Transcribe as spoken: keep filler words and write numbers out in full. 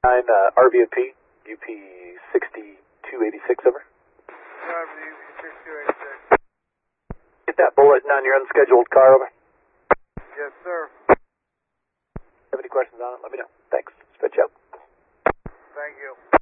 Nine uh, R V M P, U P sixty-two eighty-six, over. U P sixty-two eighty-six. Get that bulletin on your unscheduled car, over. Yes, sir. Have any questions on it? Let me know. Thanks. Switch out. Thank you.